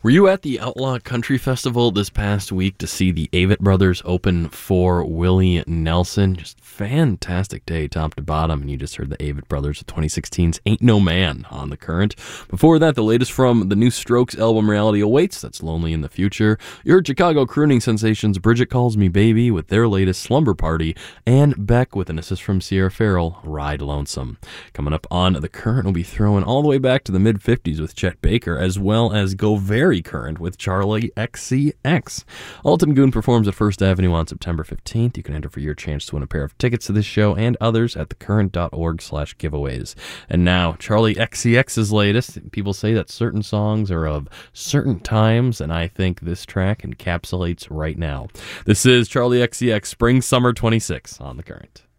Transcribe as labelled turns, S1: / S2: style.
S1: Were you at the Outlaw Country Festival this past week to see the Avett Brothers open for Willie Nelson? Just fantastic day, top to bottom. And you just heard the Avett Brothers with 2016's Ain't No Man on The Current. Before that, the latest from the new Strokes album Reality Awaits, that's Lonely in the Future. You heard Chicago crooning sensations Bridget Calls Me Baby with their latest Slumber Party, and Beck with an assist from Sierra Farrell, Ride Lonesome. Coming up on The Current, we'll be throwing all the way back to the mid-50s with Chet Baker, as well as go very current with Charlie XCX. Alton Goon performs at First Avenue on September 15th. You can enter for your chance to win a pair of tickets to this show and others at thecurrent.org/giveaways. And now, Charlie XCX's latest. People say that certain songs are of certain times, and I think this track encapsulates right now. This is Charlie XCX Spring Summer 26 on The Current.